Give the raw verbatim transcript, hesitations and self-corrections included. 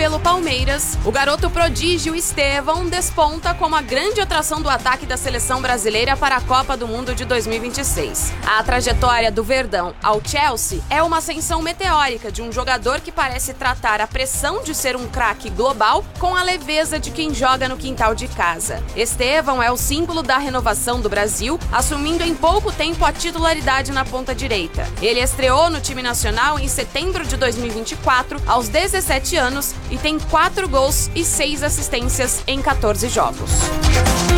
pelo Palmeiras, o garoto prodígio Estevão desponta como a grande atração do ataque da seleção brasileira para a Copa do Mundo de dois mil e vinte e seis. A trajetória do Verdão ao Chelsea é uma ascensão meteórica de um jogador que parece tratar a pressão de ser um craque global com a leveza de quem joga no quintal de casa. Estevão é o símbolo da renovação do Brasil, assumindo em pouco tempo a titularidade na ponta direita. Ele estreou no time nacional em setembro de dois mil e vinte e quatro, aos dezessete anos, e tem quatro gols e seis assistências em quatorze jogos.